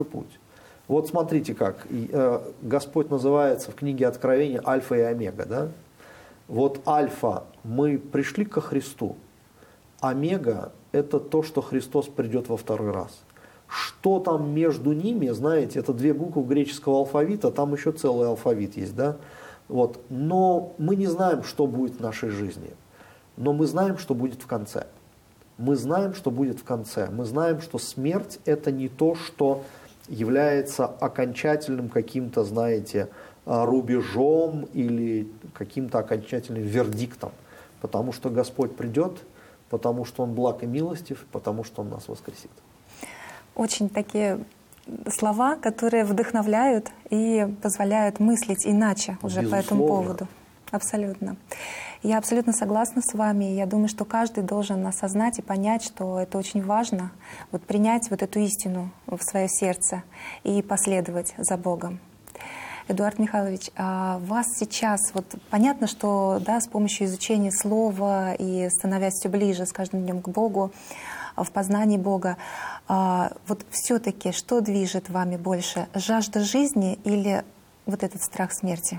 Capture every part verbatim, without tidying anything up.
путь. Вот смотрите как, Господь называется в книге Откровения Альфа и Омега, да? Вот Альфа, мы пришли ко Христу, Омега – это то, что Христос придет во второй раз. Что там между ними, знаете, это две буквы греческого алфавита, там еще целый алфавит есть, да? Вот. Но мы не знаем, что будет в нашей жизни, но мы знаем, что будет в конце. Мы знаем, что будет в конце. Мы знаем, что смерть – это не то, что является окончательным каким-то, знаете, рубежом или каким-то окончательным вердиктом. Потому что Господь придет, потому что Он благ и милостив, потому что Он нас воскресит. Очень такие слова, которые вдохновляют и позволяют мыслить иначе уже Безусловно. По этому поводу. Абсолютно. Я абсолютно согласна с вами. Я думаю, что каждый должен осознать и понять, что это очень важно, вот принять вот эту истину в свое сердце и последовать за Богом. Эдуард Михайлович, а вас сейчас, вот понятно, что да, с помощью изучения Слова и становясь все ближе с каждым днем к Богу, в познании Бога, а, вот все-таки что движет вами больше, жажда жизни или вот этот страх смерти?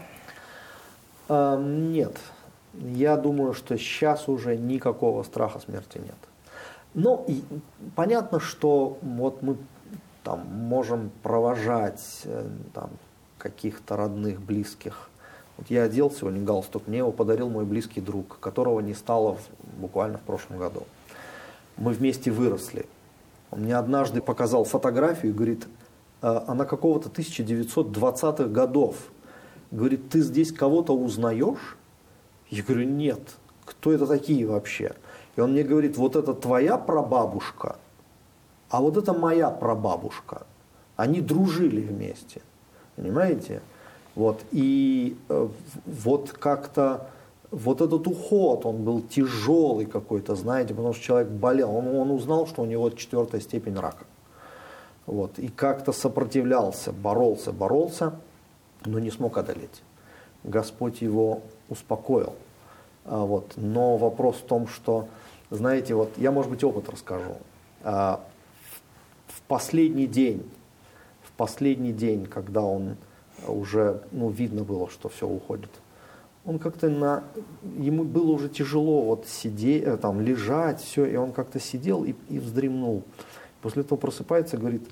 А, нет. Я думаю, что сейчас уже никакого страха смерти нет. Но и понятно, что вот мы там можем провожать там, каких-то родных, близких. Вот я одел сегодня галстук, мне его подарил мой близкий друг, которого не стало в, буквально в прошлом году. Мы вместе выросли. Он мне однажды показал фотографию и говорит, она какого-то тысяча девятьсот двадцатых годов. Говорит, ты здесь кого-то узнаешь? Я говорю, нет, кто это такие вообще? И он мне говорит, вот это твоя прабабушка, а вот это моя прабабушка. Они дружили вместе, понимаете? Вот, и э, вот как-то вот этот уход, он был тяжелый какой-то, знаете, потому что человек болел. Он, он узнал, что у него четвертая степень рака. Вот, и как-то сопротивлялся, боролся, боролся, но не смог одолеть. Господь его успокоил. А, вот. Но вопрос в том, что, знаете, вот я, может быть, опыт расскажу. А, в, в последний день, в последний день, когда он уже, ну, видно было, что все уходит, он как-то на, ему было уже тяжело вот сидеть, там, лежать, все, и он как-то сидел и, и вздремнул. После этого просыпается и говорит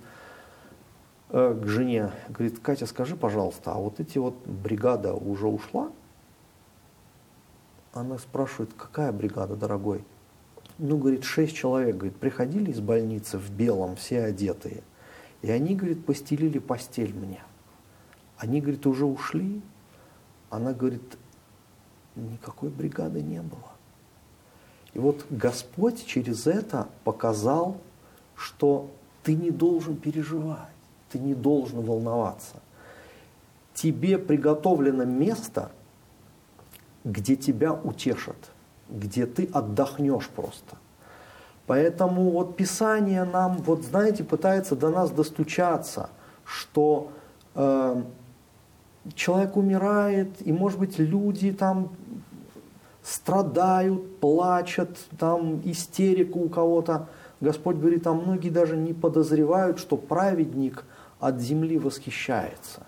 э, к жене, говорит, Катя, скажи, пожалуйста, а вот эти вот бригада уже ушла? Она спрашивает, какая бригада, дорогой? Ну, говорит, шесть человек, говорит, приходили из больницы в белом, все одетые. И они, говорит, постелили постель мне. Они, говорит, уже ушли. Она говорит, никакой бригады не было. И вот Господь через это показал, что ты не должен переживать, ты не должен волноваться. Тебе приготовлено место, где тебя утешат, где ты отдохнешь просто. Поэтому вот Писание нам, вот знаете, пытается до нас достучаться, что э, человек умирает, и, может быть, люди там страдают, плачут, там истерика у кого-то. Господь говорит, а многие даже не подозревают, что праведник от земли восхищается.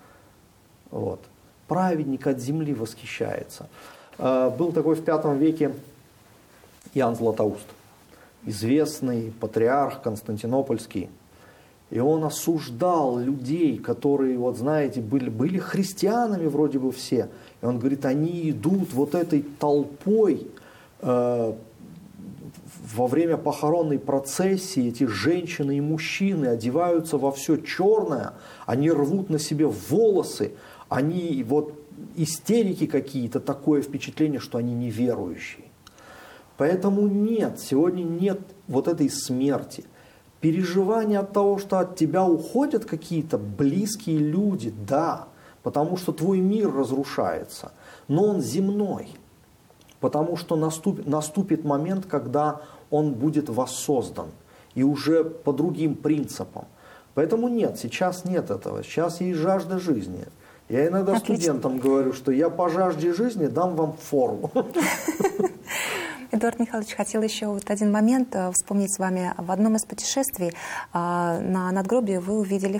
Вот. Праведник от земли восхищается. Был такой в пятом веке Иоанн Златоуст, известный патриарх константинопольский. И он осуждал людей, которые, вот знаете, были, были христианами вроде бы все. И он говорит, они идут вот этой толпой э, во время похоронной процессии, эти женщины и мужчины одеваются во все черное, они рвут на себе волосы, они вот истерики какие-то, такое впечатление, что они неверующие. Поэтому нет, сегодня нет вот этой смерти. Переживание от того, что от тебя уходят какие-то близкие люди, да, потому что твой мир разрушается, но он земной, потому что наступит, наступит момент, когда он будет воссоздан и уже по другим принципам. Поэтому нет, сейчас нет этого, сейчас есть жажда жизни. Я иногда Отлично. Студентам говорю, что я по жажде жизни дам вам форму. Эдуард Михайлович, хотел еще вот один момент вспомнить с вами. В одном из путешествий на надгробии вы увидели